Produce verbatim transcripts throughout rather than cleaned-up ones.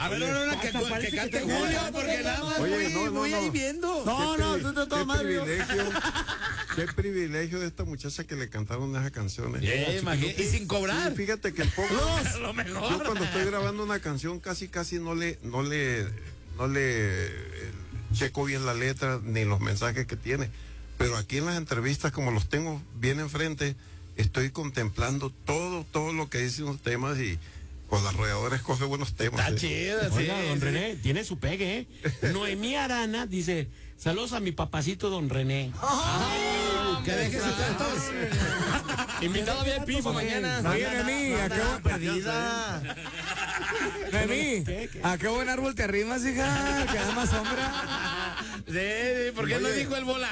A ver, no, no, no, que, que, que cante Julio, porque nada más Oye, voy, no, no, voy no. ahí viendo. No, no, tú te tomas Qué privilegio, qué privilegio de esta muchacha que le cantaron esas canciones. Yeah, imagínate, y sin cobrar. Sí, fíjate que el poco, Lo mejor. yo cuando estoy grabando una canción casi casi no le, no le, no le eh, checo bien la letra ni los mensajes que tiene. Pero aquí en las entrevistas, como los tengo bien enfrente, estoy contemplando todo, todo lo que dicen los temas y con la arrolladora escoge buenos temas. Está ¿eh? chido, sí. Oiga, don sí. René, tiene su pegue, ¿eh? Noemí Arana dice, saludos a mi papacito don René. Que deje sus datos. Invitado a V I P para mañana. Oye, Noemí, ¿a qué buen perdida? Noemí, ¿a qué buen árbol te arrimas, hija? Que da más sombra. Sí, sí, ¿por qué no Oye. dijo el bola?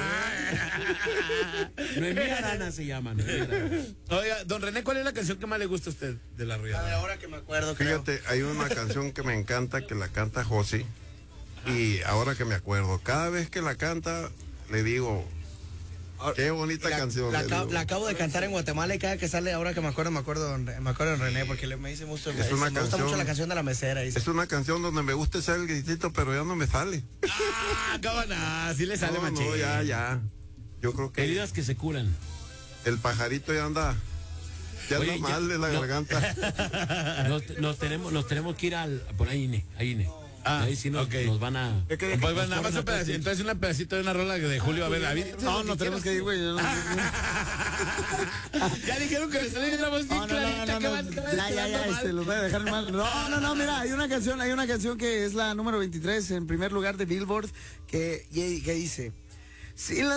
Noemí Arana se llama. Noemí Arana. Oiga, don René, ¿cuál es la canción que más le gusta a usted de la A de arrolladora? ahora que me acuerdo, creo. Fíjate, hay una canción que me encanta que la canta Josi y ahora que me acuerdo, cada vez que la canta le digo, qué bonita La, canción. la, le acabo- digo. la acabo de cantar en Guatemala y cada que sale, ahora que me acuerdo, me acuerdo, me acuerdo en René, porque le, me dice mucho, me, Es dice, una me gusta canción- mucho la canción de la mesera. Dice. Es una canción donde me gusta echar el gritito, pero ya no me sale. Ah, cábana, sí le sale No, machín. no, ya, ya. Yo creo que Heridas que se curan. el pajarito ya anda, ya Oye, anda ya- mal de la no. garganta. Nos, nos tenemos, nos tenemos que ir al, por ahí, Ine, ahí, Ine. Ah, ahí sí nos, ok. nos van a... Pues bueno, nada más un pedacito, entonces un pedacito de una rola de Julio, a ver, David. No, no tenemos que ir, güey. no, no, Ya dijeron que me sale una voz bien No, no, no, clarita no, que no, van que van ya, ya, quedando ya, mal. este, los voy a dejar mal. No, no, no, mira, hay una canción, hay una canción que es la número veintitrés en primer lugar de Billboard que, que dice, si la